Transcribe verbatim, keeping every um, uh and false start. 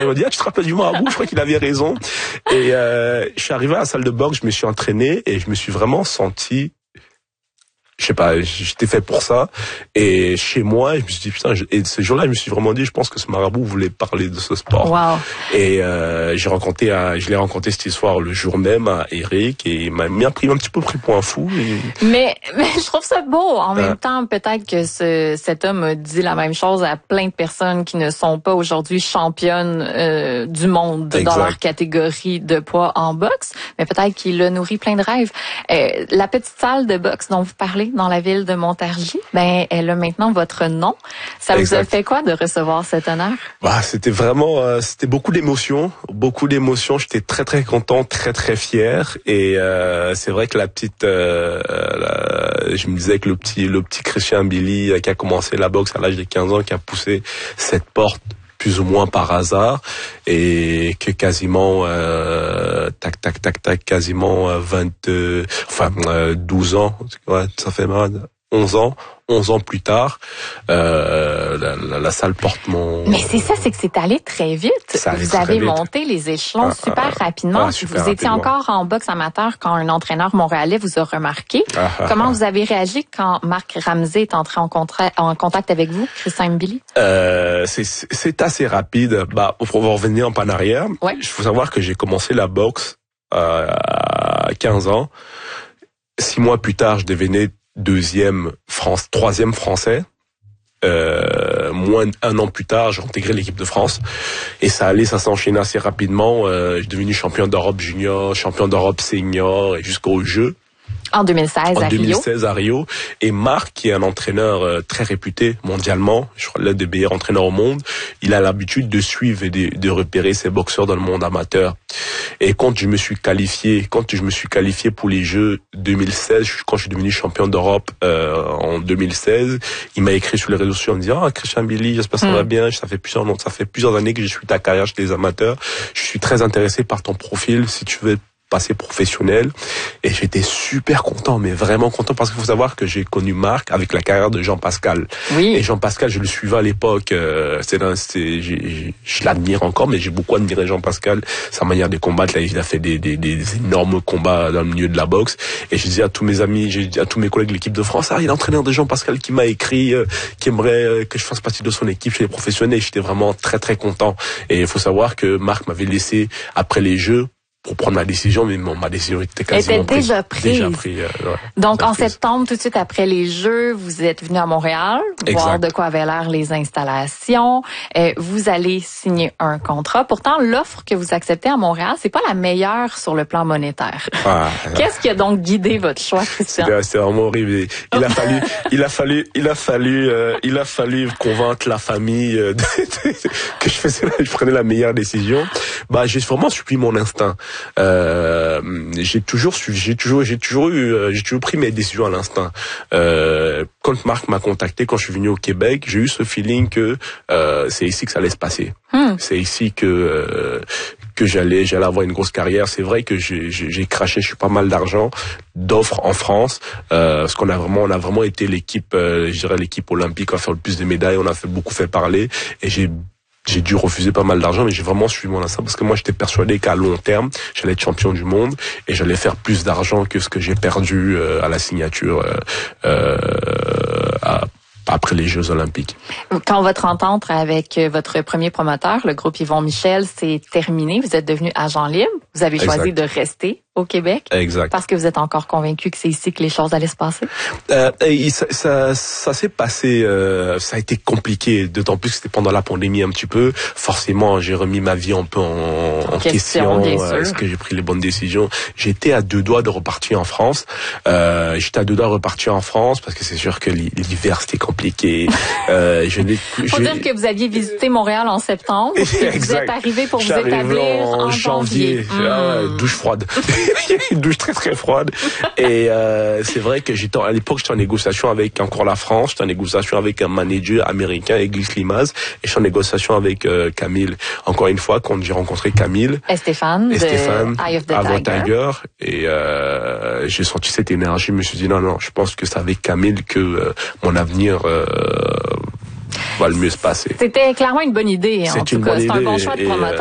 Il m'a dit, ah, tu te rappelles du marabout? Je crois qu'il avait raison. Et euh, je suis arrivé à la salle de boxe, je me suis entraîné et je me suis vraiment senti... Je sais pas, j'étais fait pour ça. Et chez moi, je me suis dit, putain, je... et ce jour-là, je me suis vraiment dit, je pense que ce marabout voulait parler de ce sport. Wow. Et euh, j'ai rencontré, à... je l'ai rencontré cette histoire le jour même à Eric, et il m'a bien pris, un petit peu pris pour un fou. Et... Mais, mais je trouve ça beau. En même ah. temps, peut-être que ce, cet homme a dit la même chose à plein de personnes qui ne sont pas aujourd'hui championnes euh, du monde exact. Dans leur catégorie de poids en boxe. Mais peut-être qu'il a nourri plein de rêves. Euh, la petite salle de boxe dont vous parlez, dans la ville de Montargis, ben elle a maintenant votre nom. Ça exact. Vous a fait quoi de recevoir cet honneur? Bah, c'était vraiment, euh, c'était beaucoup d'émotions, beaucoup d'émotions. J'étais très très content, très très fier. Et euh, c'est vrai que la petite, euh, la, je me disais que le petit, le petit Christian Billy qui a commencé la boxe à l'âge de quinze ans, qui a poussé cette porte plus ou moins par hasard, et que quasiment euh, tac tac tac tac quasiment euh, vingt euh, enfin euh, douze ans, ouais, ça fait mal, onze ans onze ans plus tard, euh, la, la, la salle porte mon... Mais c'est ça, c'est que c'est allé très vite. Vous très avez vite. monté les échelons ah, super ah, rapidement. Ah, super vous étiez rapidement. Encore en boxe amateur quand un entraîneur montréalais vous a remarqué. Ah, Comment ah, vous avez réagi quand Marc Ramsey est entré en, contra- en contact avec vous, Christian Mbili? Euh, c'est, c'est assez rapide. Bah, pour revenir un peu en arrière, il ouais. faut savoir que j'ai commencé la boxe euh, à quinze ans. Six mois plus tard, je devenais deuxième France, troisième français. Euh, moins d'un an plus tard, j'ai intégré l'équipe de France et ça allait, ça s'enchaînait assez rapidement. Euh, je suis devenu champion d'Europe junior, champion d'Europe senior et jusqu'aux Jeux. En deux mille seize en à deux mille Rio. seize à Rio. Et Marc, qui est un entraîneur euh, très réputé mondialement, je crois l'un des meilleurs entraîneurs au monde, il a l'habitude de suivre et de, de repérer ses boxeurs dans le monde amateur. Et quand je me suis qualifié, quand je me suis qualifié pour les Jeux deux mille seize, quand je suis devenu champion d'Europe euh, en deux mille seize, il m'a écrit sur les réseaux sociaux en me disant, ah, Christian Billy, j'espère que ça mm. va bien, ça fait plusieurs, ça fait plusieurs années que je suis ta carrière chez les amateurs, je suis très intéressé par ton profil, si tu veux passé professionnel, et j'étais super content, mais vraiment content, parce qu'il faut savoir que j'ai connu Marc avec la carrière de Jean-Pascal. Oui. Et Jean-Pascal, je le suivais à l'époque, euh, c'est, c'est, j'ai, je l'admire encore, mais j'ai beaucoup admiré Jean-Pascal, sa manière de combattre. Là, il a fait des, des, des énormes combats dans le milieu de la boxe, et je disais à tous mes amis, j'ai dit à tous mes collègues de l'équipe de France, ah, il y a l'entraîneur de Jean-Pascal qui m'a écrit, euh, qui aimerait euh, que je fasse partie de son équipe chez les professionnels. J'étais vraiment très très content. Et il faut savoir que Marc m'avait laissé après les Jeux pour prendre ma décision, mais ma décision était quasiment était déjà prise. Déjà pris, euh, ouais, Donc, déjà en prise. septembre, tout de suite après les Jeux, vous êtes venu à Montréal, exact. Voir de quoi avaient l'air les installations. Euh, vous allez signer un contrat. Pourtant, l'offre que vous acceptez à Montréal, c'est pas la meilleure sur le plan monétaire. Ah, Qu'est-ce qui a donc guidé votre choix, Christian? C'est, c'est vraiment horrible. Il a fallu, il a fallu, il a fallu, euh, il a fallu convaincre la famille euh, de, de, que je faisais, je prenais la meilleure décision. Bah, j'ai vraiment suivi mon instinct. Euh, j'ai toujours suivi, j'ai toujours, j'ai toujours eu, euh, j'ai toujours pris mes décisions à l'instinct. Euh, quand Marc m'a contacté, quand je suis venu au Québec, j'ai eu ce feeling que euh, c'est ici que ça allait se passer. Hmm. C'est ici que euh, que j'allais, j'allais avoir une grosse carrière. C'est vrai que j'ai, j'ai, j'ai craché, je suis pas mal d'argent, d'offres en France, euh, parce qu'on a vraiment, on a vraiment été l'équipe, euh, je dirais l'équipe olympique à faire le plus de médailles. On a fait beaucoup fait parler, et j'ai J'ai dû refuser pas mal d'argent, mais j'ai vraiment suivi mon instinct, parce que moi j'étais persuadé qu'à long terme j'allais être champion du monde et j'allais faire plus d'argent que ce que j'ai perdu euh, à la signature euh, euh, à, après les Jeux Olympiques. Quand votre entente avec votre premier promoteur, le groupe Yvon Michel, s'est terminée, vous êtes devenu agent libre, vous avez choisi exact. De rester au Québec. Exact. Parce que vous êtes encore convaincu que c'est ici que les choses allaient se passer? Euh, et ça, ça, ça s'est passé, euh, ça a été compliqué, d'autant plus que c'était pendant la pandémie un petit peu. Forcément, j'ai remis ma vie un peu en, en question. question euh, est-ce que j'ai pris les bonnes décisions? J'étais à deux doigts de repartir en France. Euh, j'étais à deux doigts de repartir en France parce que c'est sûr que l'hiver c'était compliqué. euh, je n'ai plus. Faut dire que vous aviez visité Montréal en septembre. Et vous êtes arrivé pour vous établir en, en janvier. janvier. Ah, mmh. Douche froide. Une douche très très froide. Et euh, c'est vrai que j'étais à l'époque j'étais en négociation avec encore la France, j'étais en négociation avec un manager américain, Eglis Limaz, et j'étais en négociation avec euh, Camille. Encore une fois, quand j'ai rencontré Camille, et Stéphane, et Stéphane, Eye of the avant Tiger, Tiger, et euh, j'ai senti cette énergie. Je me suis dit non non, je pense que c'est avec Camille que euh, mon avenir euh, va le mieux se passer. C'était clairement une bonne idée. En C'est tout une cas, bonne c'est idée. un bon choix de promoteur.